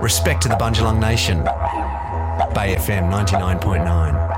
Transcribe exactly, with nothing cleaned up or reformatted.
Respect to the Bundjalung Nation. Bay F M ninety-nine point nine.